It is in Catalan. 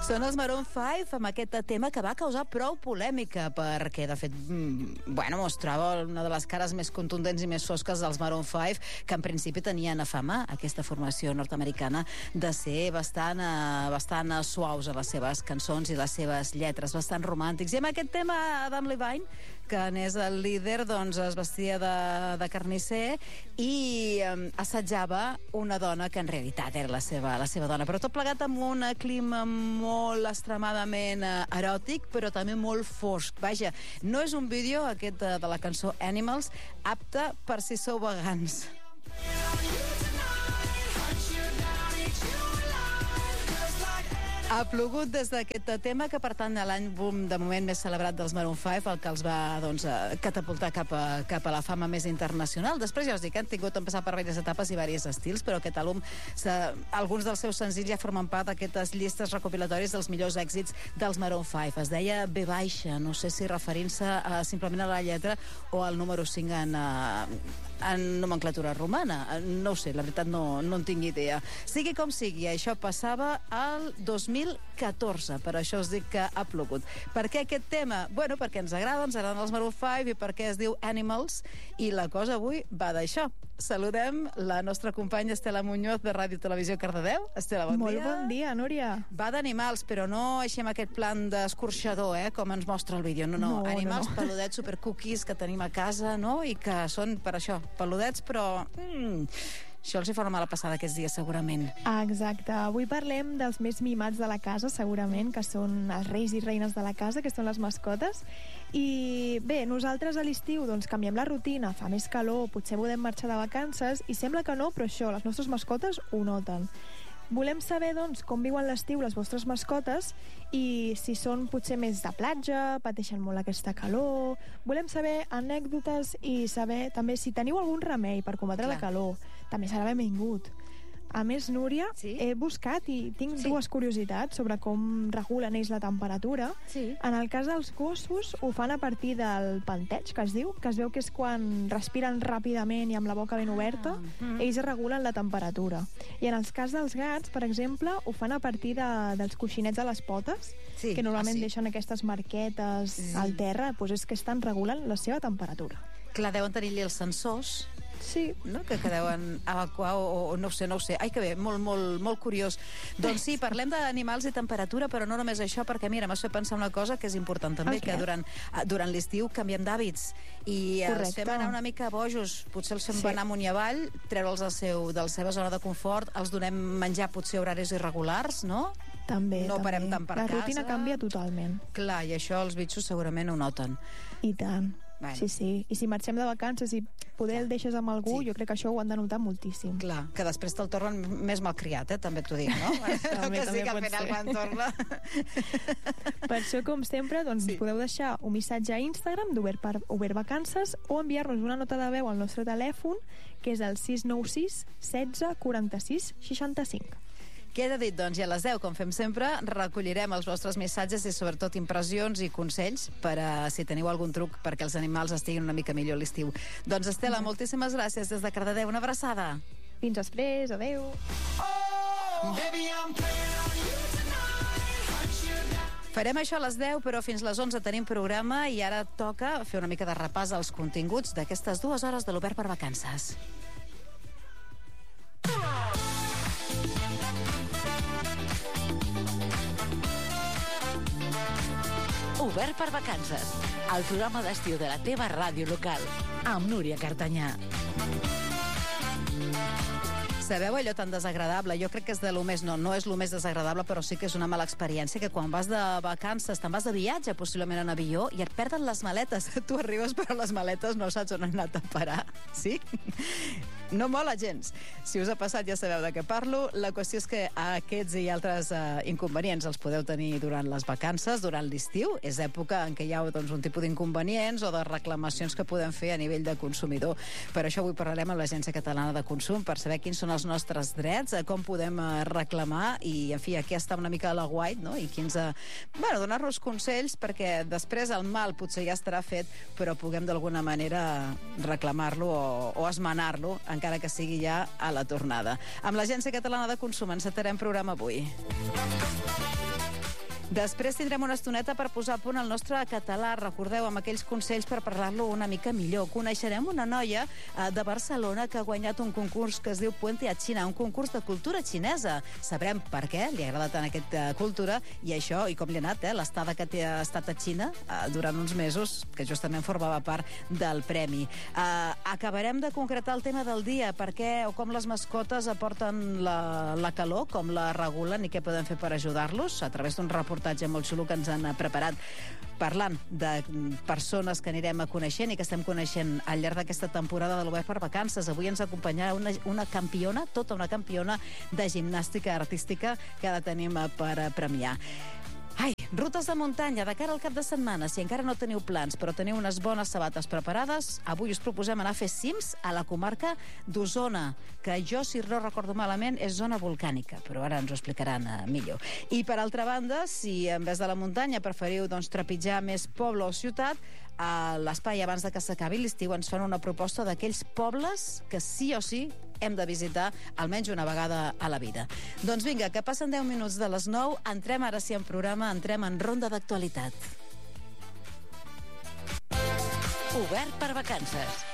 Són els Maroon 5 amb aquest tema que va causar prou polèmica perquè, de fet, mostrava una de les cares més contundents i més fosques dels Maroon 5, que en principi tenien a fama, aquesta formació nord-americana, de ser bastant suaus a les seves cançons i les seves lletres, bastant romàntics. I amb aquest tema, Adam Levine, que n'és el líder, doncs es vestia de carnisser i assetjava una dona que en realitat era la seva dona. Però tot plegat amb un clima molt extremadament eròtic, però també molt fosc. Vaja, no és un vídeo, aquest de la cançó Animals, apte per si sou vegans. Ha plogut des d'aquest tema, que per tant l'àlbum de moment més celebrat dels Maroon 5, el que els va catapultar cap a la fama més internacional. Després ja us dic, han tingut en passar per diverses etapes i diversos estils, però aquest àlbum, alguns dels seus senzills ja formen part d'aquestes llistes recopilatoris dels millors èxits dels Maroon 5. Es deia B baixa, no sé si referint-se simplement a la lletra o al número 5 en nomenclatura romana. No ho sé, la veritat no en tinc idea. Sigui com sigui, això passava al 2014, per això us dic que ha plogut. Per què aquest tema? Bueno, perquè ens agraden els Maroon 5 i perquè es diu Animals, i la cosa avui va d'això. Saludem la nostra companya Estela Muñoz de Ràdio Televisió Cardedeu. Estela, bon dia. Molt bon dia, Núria. Va d'animals, però no així amb aquest plan d'escorxador, com ens mostra el vídeo. No. Animals peludets, supercookies que tenim a casa, no? I que són, per això, peludets, però això els hi fa una mala passada aquests dies, segurament. Exacte. Avui parlem dels més mimats de la casa, segurament, que són els reis i reines de la casa, que són les mascotes. I bé, nosaltres a l'estiu doncs canviem la rutina, fa més calor, potser podem marxar de vacances, i sembla que no, però això, les nostres mascotes ho noten. Volem saber, doncs, com viuen l'estiu les vostres mascotes i si són potser més de platja, pateixen molt aquesta calor. Volem saber anècdotes i saber també si teniu algun remei per combatre la calor. També serà benvingut. A més, Núria, he buscat i tinc dues curiositats sobre com regulen ells la temperatura. En el cas dels gossos, ho fan a partir del panteig, que es diu, que es veu que és quan respiren ràpidament i amb la boca ben oberta, ells regulen la temperatura. I en el cas dels gats, per exemple, ho fan a partir dels coixinets a les potes, que normalment deixen aquestes marquetes al terra, doncs és que estan regulant la seva temperatura. Clar, deuen tenir-hi els sensors, no? Que deuen evacuar o no ho sé. Ai, que bé, molt curiós. Doncs sí, parlem d'animals i temperatura, però no només això, perquè mira, m'has fet pensar una cosa que és important també, que durant l'estiu canviem d'hàbits i els fem anar una mica bojos. Potser els fem anar amunt i avall, treure'ls de la seva zona de confort, els donem menjar potser horaris irregulars, no? També. No parem tant per casa. La rutina canvia totalment. Clar, i això els bitxos segurament ho noten. I tant. Sí. I si marxem de vacances i poder el deixes amb algú, jo crec que això ho han de notar moltíssim. Clar, que després te'l tornen més malcriat, també t'ho dic, no? També que sí, que al final quan torna... Per això, com sempre, doncs podeu deixar un missatge a Instagram d'Obert Vacances o enviar-nos una nota de veu al nostre telèfon, que és el 696 16 46 65. Queda dit, doncs, i a les 10, com fem sempre, recollirem els vostres missatges i sobretot impressions i consells per si teniu algun truc perquè els animals estiguin una mica millor a l'estiu. Doncs, Estela, moltíssimes gràcies des de Cardedeu. Una abraçada. Fins després, adeu. Farem això a les 10, però fins les 11 tenim programa i ara toca fer una mica de repàs als continguts d'aquestes 2 hores de l'Obert per Vacances. Obert per Vacances, el programa d'estiu de la teva ràdio local, amb Núria Cartanyà. Sabeu allò tan desagradable? Jo crec que és de lo més... No és lo més desagradable, però sí que és una mala experiència, que quan vas de vacances, te'n vas de viatge, possiblement en avió, i et perden les maletes. Tu arribes, però les maletes no saps on han anat a parar. Sí? No mola gens. Si us ha passat ja sabeu de què parlo. La qüestió és que aquests i altres inconvenients els podeu tenir durant les vacances, durant l'estiu. És època en què hi ha un tipus d'inconvenients o de reclamacions que podem fer a nivell de consumidor. Per això avui parlarem amb l'Agència Catalana de Consum per saber quins són els nostres drets, com podem reclamar i, en fi, aquí està una mica la guait, no? I quins... donar-nos consells perquè després el mal potser ja estarà fet, però puguem d'alguna manera reclamar-lo o esmenar-lo, encara que sigui ja a la tornada. Amb l'Agència Catalana de Consum encetarem programa avui. Després tindrem una estoneta per posar a punt el nostre català. Recordeu, amb aquells consells per parlar-lo una mica millor. Coneixerem una noia de Barcelona que ha guanyat un concurs que es diu Puente a China, un concurs de cultura xinesa. Sabrem per què li agrada tant aquesta cultura i això, i com li ha anat, l'estada que ha estat a Xina durant uns mesos, que justament formava part del premi. Acabarem de concretar el tema del dia, per què o com les mascotes aporten la calor, com la regulen i què podem fer per ajudar-los, a través d'un reportatge molt xulo que ens han preparat parlant de persones que anirem coneixent i que estem coneixent al llarg d'aquesta temporada de l'Obert per Vacances. Avui ens acompanyarà una campiona, tota una campiona de gimnàstica artística que ara tenim per premiar. Ai, rutes de muntanya, de cara al cap de setmana. Si encara no teniu plans, però teniu unes bones sabates preparades, avui us proposem anar a fer cims a la comarca d'Osona, que jo, si no recordo malament, és zona volcànica, però ara ens ho explicaran millor. I, per altra banda, si en vez de la muntanya preferiu trepitjar més poble o ciutat, a l'espai abans de que s'acabi l'estiu ens fan una proposta d'aquells pobles que sí o sí hem de visitar almenys una vegada a la vida. Doncs vinga, que passen 10 minuts de les 9, entrem ara sí en programa, entrem en ronda d'actualitat. Obert per Vacances.